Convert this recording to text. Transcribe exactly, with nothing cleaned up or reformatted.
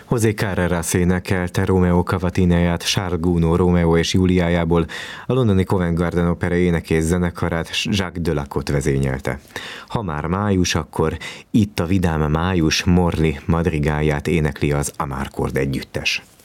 José Carreras énekelte Romeo Cavatináját Charles Gounod Rómeó és Júliájából, a londoni Covent Garden Opera énekész zenekarát Jacques Delacote vezényelte. Ha már május, akkor itt a vidám május Morli madrigálját énekli az Amarcord együttes.